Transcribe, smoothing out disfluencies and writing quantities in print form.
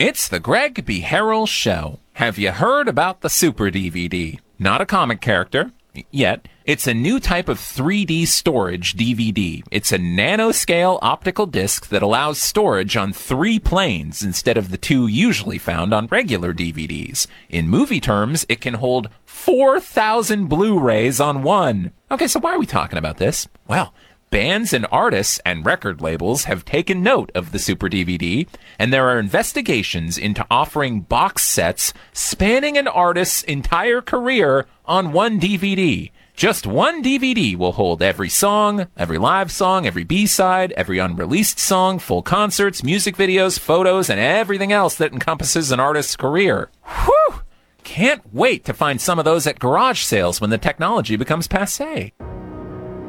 It's the Greg B. Harrell Show. Have you heard about the Super DVD? Not a comic character, yet. It's a new type of 3D storage DVD. It's a nanoscale optical disc that allows storage on 3 planes instead of the 2 usually found on regular DVDs. In movie terms, it can hold 4,000 Blu-rays on one. Okay, so why are we talking about this? Well, bands and artists and record labels have taken note of the Super DVD, and there are investigations into offering box sets spanning an artist's entire career on one DVD. Just one DVD will hold every song, every live song, every B-side, every unreleased song, full concerts, music videos, photos, and everything else that encompasses an artist's career. Whew! Can't wait to find some of those at garage sales when the technology becomes passé.